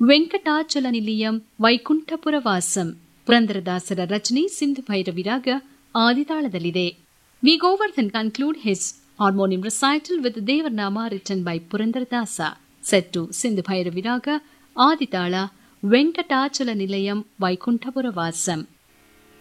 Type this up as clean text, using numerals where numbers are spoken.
ವೆಂಕಟಾಚಲ ನಿಲಯಂ ವೈಕುಂಠಪುರವಾಸಂ. ಪುರಂದರದಾಸರ ರಚನೆ Sindhu ಭೈರವಿರಾಗ ಆದಿತಾಳದಲ್ಲಿದೆ. V Govardhan conclude his harmonium recital with the Devarnama written by Purandaradasa, set to Sindhu Bhairaviraga Aditala Venkatachala Nilayam Vaikunthapuravasam.